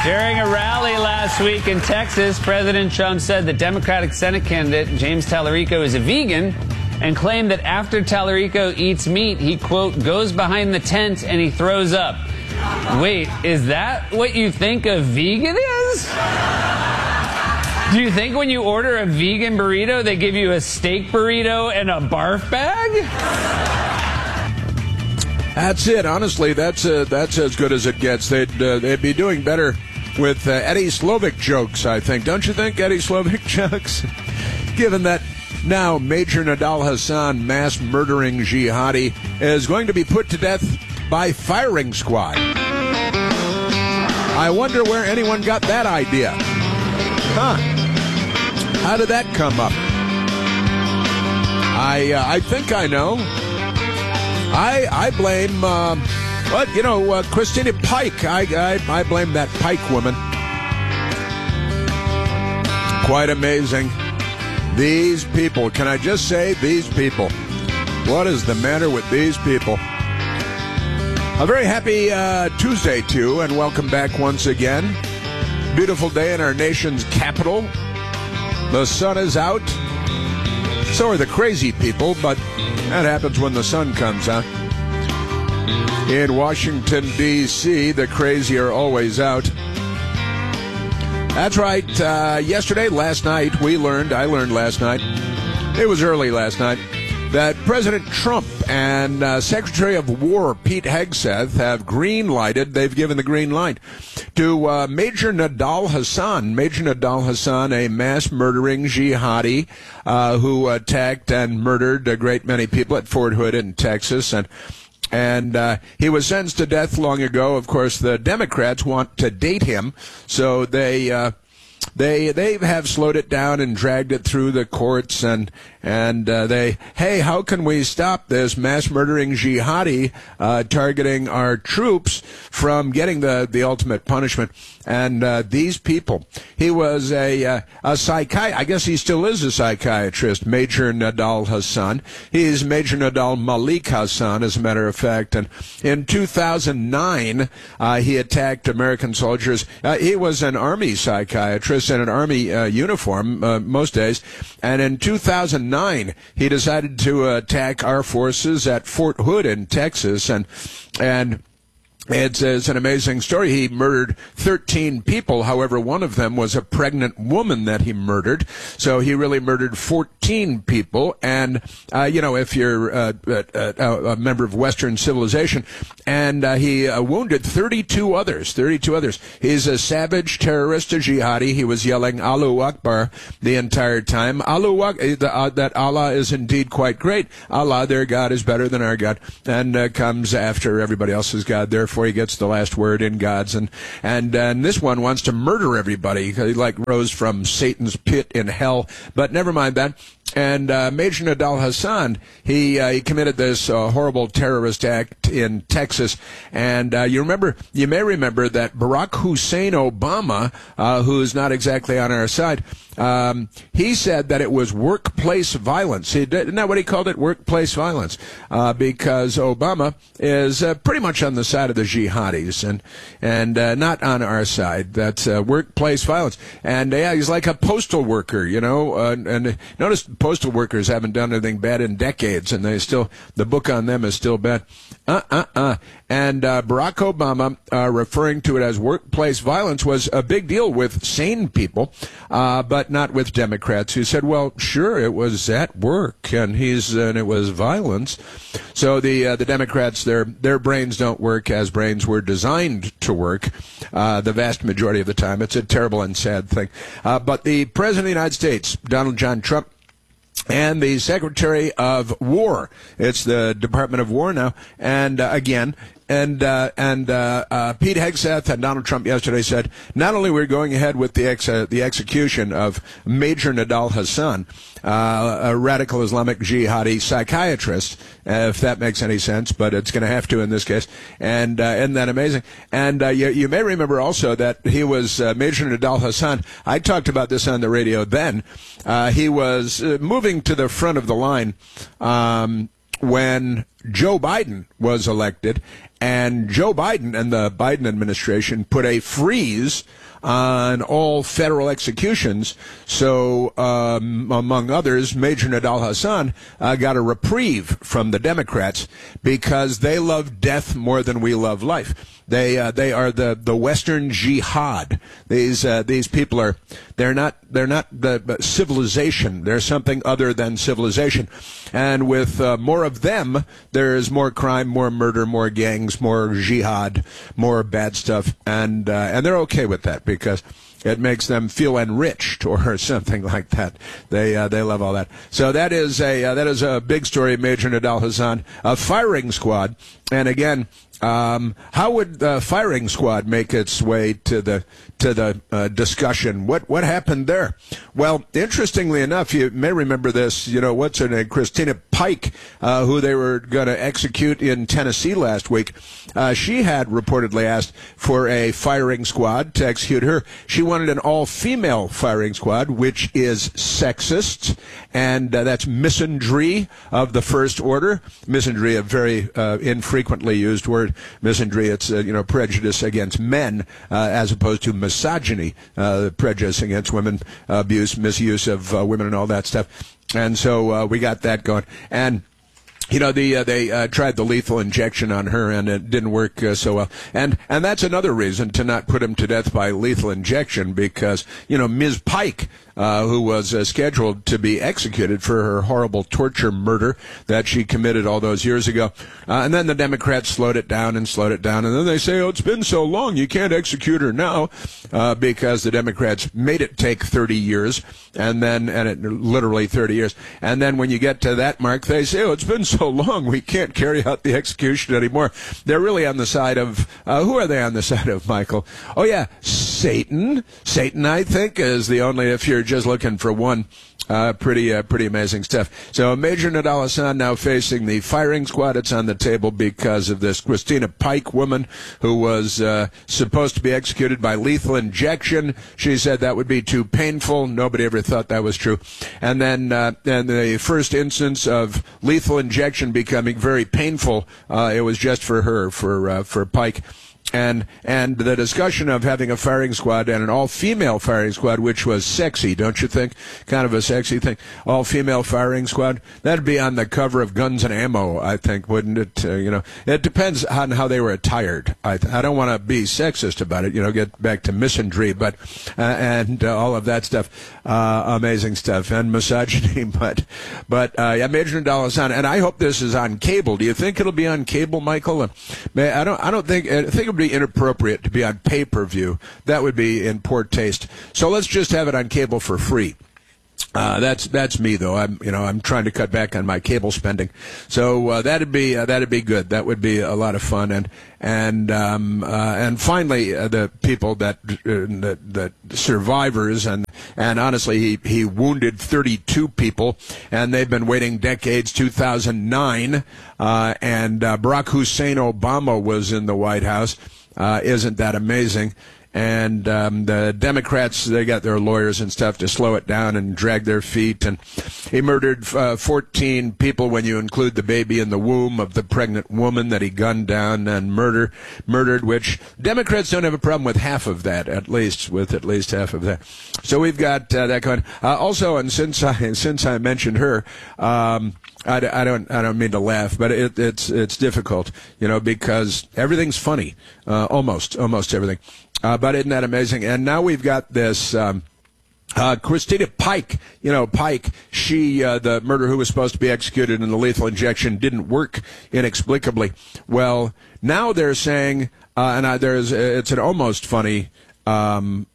During a rally last week in Texas, President Trump said the Democratic Senate candidate James Tallarico is a vegan and claimed that after Tallarico eats meat, he, quote, goes behind the tent and he throws up. Wait, is that what you think a vegan is? Do you think when you order a vegan burrito, they give you a steak burrito and a barf bag? That's it. Honestly, that's as good as it gets. They'd be doing better with Eddie Slovic jokes, I think. Don't you think, Eddie Slovic jokes? Given that now Major Nadal Hassan, mass murdering jihadi, is going to be put to death by firing squad. I wonder where anyone got that idea. Huh. How did that come up? I think I know. I blame, Christina Pike. I blame that Pike woman. Quite amazing. These people, can I just say, these people. What is the matter with these people? A very happy Tuesday to you, and welcome back once again. Beautiful day in our nation's capital. The sun is out. So are the crazy people, but that happens when the sun comes out. In Washington, D.C., the crazy are always out. That's right. Last night, I learned last night, it was early last night, that President Trump and Secretary of War Pete Hegseth have they've given the green light to Major Nadal Hassan. Major Nadal Hassan, a mass murdering jihadi who attacked and murdered a great many people at Fort Hood in Texas. And he was sentenced to death long ago. Of course, the Democrats want to date him, so they have slowed it down and dragged it through the courts, and how can we stop this mass murdering jihadi targeting our troops from getting the ultimate punishment? And these people, he was a psychiatrist. I guess he still is a psychiatrist, Major Nadal Hassan. He's Major Nadal Malik Hassan, as a matter of fact. And in 2009, he attacked American soldiers. He was an army psychiatrist in an army uniform most days. And in 2009, he decided to attack our forces at Fort Hood in Texas. And it's an amazing story. He murdered 13 people. However, one of them was a pregnant woman that he murdered. So he really murdered 14 people. And, if you're a member of Western civilization, and he wounded 32 others. He's a savage terrorist, a jihadi. He was yelling Allahu Akbar the entire time. That Allah is indeed quite great. Allah, their God, is better than our God, and comes after everybody else's God. Therefore, he gets the last word in God's, and this one wants to murder everybody. He rose from Satan's pit in hell, but never mind that. And Major Nadal Hassan, he committed this horrible terrorist act in Texas. And you may remember that Barack Hussein Obama, who's not exactly on our side, he said that it was workplace violence. Isn't that what he called it? Workplace violence. Because Obama is pretty much on the side of the jihadis and not on our side. That's workplace violence. And he's like a postal worker, and notice postal workers haven't done anything bad in decades, and the book on them is still bad. And Barack Obama, referring to it as workplace violence, was a big deal with sane people, but not with Democrats who said, well, sure, it was at work, and it was violence. So the Democrats, their brains don't work as brains were designed to work the vast majority of the time. It's a terrible and sad thing. But the President of the United States, Donald John Trump, and the Secretary of War, it's the Department of War now, and Pete Hegseth and Donald Trump yesterday said, not only we're going ahead with the execution of Major Nadal Hassan, a radical Islamic jihadi psychiatrist, if that makes any sense, but it's going to have to in this case. And isn't that amazing? And you may remember also that he was Major Nadal Hassan. I talked about this on the radio then. He was moving to the front of the line when Joe Biden was elected, And Joe Biden and the Biden administration put a freeze on all federal executions. So, among others, Major Nidal Hasan got a reprieve from the Democrats because they love death more than we love life. They are the Western Jihad. These people are they're not the civilization. They're something other than civilization. And with more of them, there is more crime, more murder, more gangs, more jihad, more bad stuff, and they're okay with that because it makes them feel enriched or something like that. They love all that. So that is a big story. Major Nidal Hasan, a firing squad, and again. How would the firing squad make its way to the discussion? What happened there? Well, interestingly enough, you may remember this. You know, what's her name? Christina Pike, who they were going to execute in Tennessee last week. She had reportedly asked for a firing squad to execute her. She wanted an all-female firing squad, which is sexist, and that's misandry of the first order. Misandry, a very infrequently used word. Misandry, it's prejudice against men as opposed to misogyny, prejudice against women, abuse, misuse of women, and all that stuff. And so we got that going. And they tried the lethal injection on her, and it didn't work so well. And that's another reason to not put him to death by lethal injection, because Ms. Pike, who was scheduled to be executed for her horrible torture murder that she committed all those years ago, and then the Democrats slowed it down, and then they say, it's been so long, you can't execute her now, because the Democrats made it take 30 years, and it literally 30 years, and then when you get to that mark, they say, it's been so long, we can't carry out the execution anymore. They're really on the side of, who are they on the side of, Michael? Oh, yeah, Satan. Satan, I think, is the only, if you're just looking for one, pretty amazing stuff. So Major Nidal Hasan now facing the firing squad. It's on the table because of this Christina Pike woman who was supposed to be executed by lethal injection. She said that would be too painful. Nobody ever thought that was true. And then the first instance of lethal injection becoming very painful, it was just for her, for Pike. And the discussion of having a firing squad and an all-female firing squad, which was sexy, don't you think? Kind of a sexy thing. All-female firing squad. That'd be on the cover of Guns and Ammo, I think, wouldn't it? It depends on how they were attired. I don't want to be sexist about it, get back to misandry, but and all of that stuff. Amazing stuff. And misogyny, but Major Nidal Hasan, and I hope this is on cable. Do you think it'll be on cable, Michael? I think it would be inappropriate to be on pay-per-view. That would be in poor taste. So let's just have it on cable for free. That's me though. I'm trying to cut back on my cable spending. So that'd be good. That would be a lot of fun. And finally, the people that survivors and honestly, he wounded 32 people, and they've been waiting decades. 2009, and Barack Hussein Obama was in the White House. Isn't that amazing? And the Democrats, they got their lawyers and stuff to slow it down and drag their feet. And he murdered 14 people when you include the baby in the womb of the pregnant woman that he gunned down and murdered, which Democrats don't have a problem with half of that, at least half of that. So we've got that going. Also, and since I mentioned her, I don't mean to laugh, but it's difficult, because everything's funny, almost everything. But isn't that amazing? And now we've got this Christina Pike. Pike, she, the murderer who was supposed to be executed in the lethal injection, didn't work inexplicably. Well, now they're saying, it's an almost funny headline,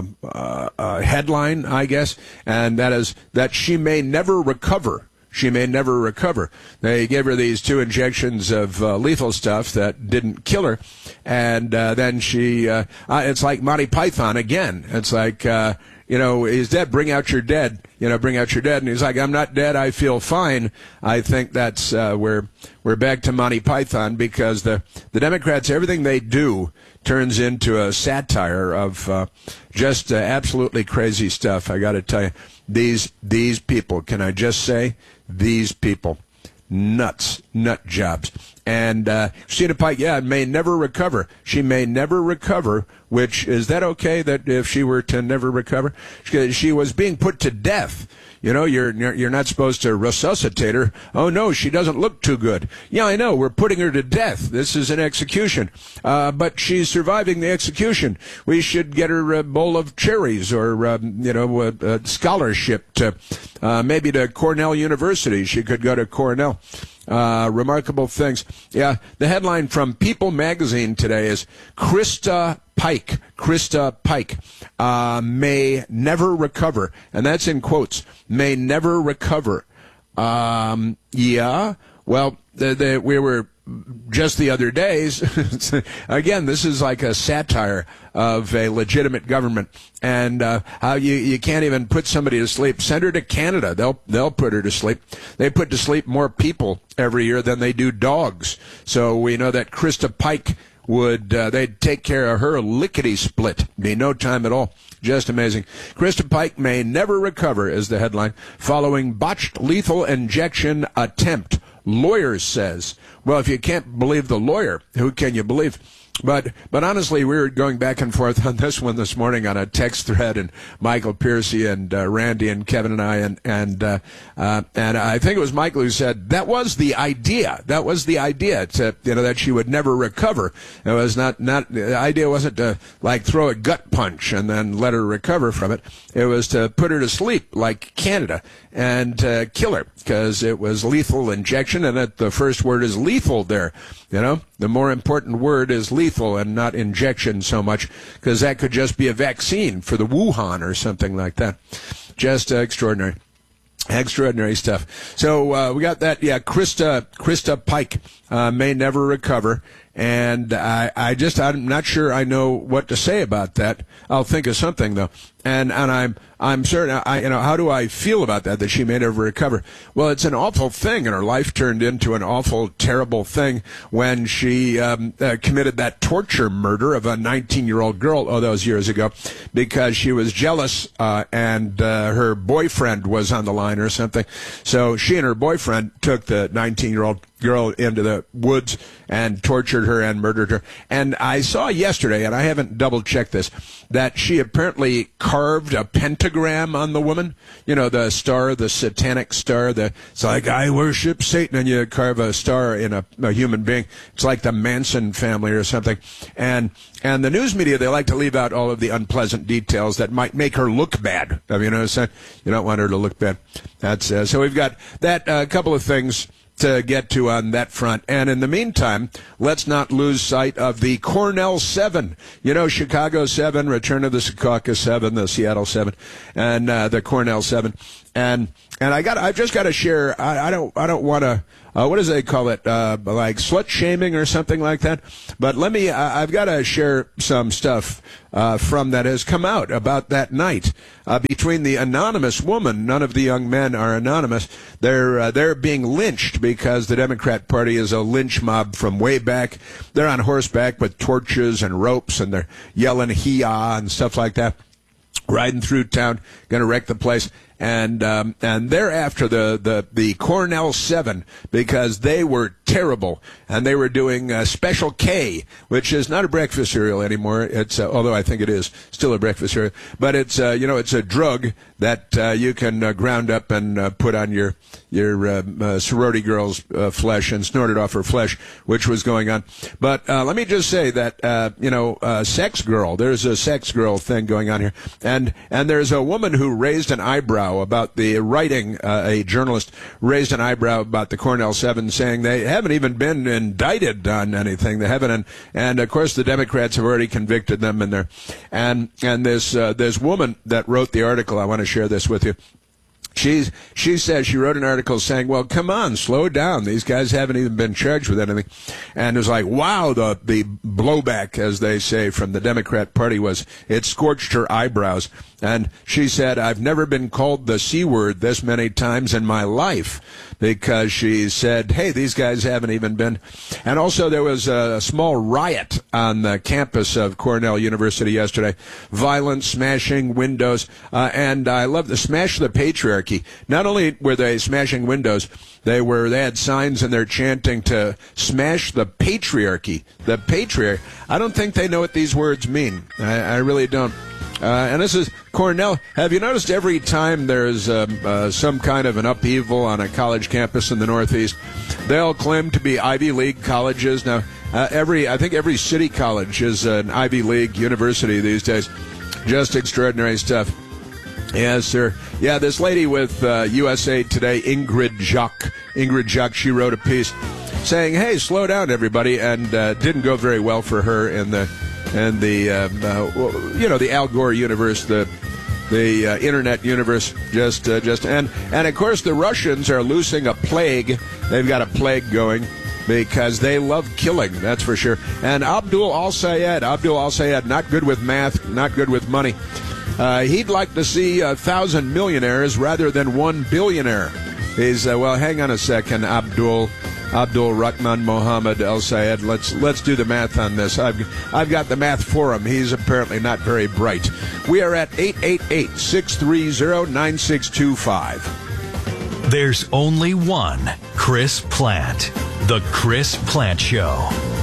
I guess, and that is that she may never recover. She may never recover. They gave her these 2 injections of lethal stuff that didn't kill her, and then she, it's like Monty Python again. It's like, he's dead, bring out your dead, bring out your dead. And he's like, I'm not dead, I feel fine. I think that's, we're back to Monty Python, because the Democrats, everything they do turns into a satire of just absolutely crazy stuff. I got to tell you, these people, can I just say, these people, nut jobs. And Christina Pike, may never recover. She may never recover, which, is that okay that if she were to never recover? She was being put to death. You know, you're not supposed to resuscitate her. Oh, no, she doesn't look too good. Yeah, I know, we're putting her to death. This is an execution. But she's surviving the execution. We should get her a bowl of cherries or, a scholarship to maybe to Cornell University. She could go to Cornell. Remarkable things. Yeah, the headline from People magazine today is Krista Pike may never recover, and that's in quotes, may never recover. Well, we were just the other days, again, this is like a satire of a legitimate government, and how you can't even put somebody to sleep. Send her to Canada. They'll put her to sleep. They put to sleep more people every year than they do dogs. So we know that Krista Pike would, they'd take care of her lickety-split. Be no time at all. Just amazing. Krista Pike may never recover is the headline. Following botched lethal injection attempt, lawyer says. Well, if you can't believe the lawyer, who can you believe? But honestly, we were going back and forth on this one this morning on a text thread, and Michael Piercy and Randy and Kevin and I and I think it was Michael who said that was the idea. That was the idea that she would never recover. It was not the idea wasn't to like throw a gut punch and then let her recover from it. It was to put her to sleep like Canada and kill her because it was lethal injection, and the first word is lethal there. You know, the more important word is lethal and not injection so much, because that could just be a vaccine for the Wuhan or something like that. Just extraordinary. Extraordinary stuff. So we got that. Yeah, Krista Pike may never recover. And I'm not sure I know what to say about that. I'll think of something though. And I'm certain, how do I feel about that she may never recover? Well, it's an awful thing, and her life turned into an awful, terrible thing when she committed that torture murder of a 19-year-old girl, that was years ago, because she was jealous and her boyfriend was on the line or something. So she and her boyfriend took the 19-year-old girl into the woods and tortured her and murdered her. And I saw yesterday, and I haven't double-checked this, that she apparently carved a pentagram on the woman. You know, the star, the satanic star. It's like, I worship Satan, and you carve a star in a human being. It's like the Manson family or something. And the news media, they like to leave out all of the unpleasant details that might make her look bad. You know, so you don't want her to look bad. That's so we've got that couple of things to get to on that front. And in the meantime, let's not lose sight of the Cornell 7. You know, Chicago 7, Return of the Secaucus 7, the Seattle 7, and the Cornell 7. And I've just got to share, I don't want to, what do they call it, like slut shaming or something like that? But I've got to share some stuff from that has come out about that night between the anonymous woman. None of the young men are anonymous. They're being lynched because the Democrat Party is a lynch mob from way back. They're on horseback with torches and ropes, and they're yelling hee-ah and stuff like that, riding through town, going to wreck the place. And they're after the Cornell 7 because they were terrible, and they were doing Special K, which is not a breakfast cereal anymore. It's although I think it is still a breakfast cereal, but it's it's a drug that you can ground up and put on your sorority girl's flesh and snort it off her flesh, which was going on. But let me just say that sex girl. There's a sex girl thing going on here, and there's a woman who raised an eyebrow about the writing. A journalist raised an eyebrow about the Cornell 7, saying they haven't even been indicted on anything. They haven't, and of course the Democrats have already convicted them, and this woman that wrote the article, I want to share this with you. She says she wrote an article saying, well, come on, slow down. These guys haven't even been charged with anything. And it was like, wow, the blowback, as they say, from the Democrat Party it scorched her eyebrows. And she said, I've never been called the C word this many times in my life, because she said, hey, these guys haven't even been. And also there was a small riot on the campus of Cornell University yesterday. Violence, smashing windows. And I love the Smash the Patriarchy. patriarchy. Not only were they smashing windows, they had signs in there chanting to smash the patriarchy. The patriarch. I don't think they know what these words mean. I really don't. And this is Cornell. Have you noticed every time there's some kind of an upheaval on a college campus in the Northeast, they'll claim to be Ivy League colleges? Now, I think every city college is an Ivy League university these days. Just extraordinary stuff. Yes, sir. Yeah, this lady with USA Today, Ingrid Jacques, she wrote a piece saying, "Hey, slow down, everybody," and didn't go very well for her in the Al Gore universe, the internet universe. And of course the Russians are loosing a plague. They've got a plague going because they love killing, that's for sure. And Abdul Al-Sayed, not good with math, not good with money. He'd like to see 1,000 millionaires rather than 1 billionaire. He's, well, hang on a second, Abdul Rahman Mohammed Al-Sayed. Let's do the math on this. I've got the math for him. He's apparently not very bright. We are at 888-630-9625. There's only one Chris Plante. The Chris Plante Show.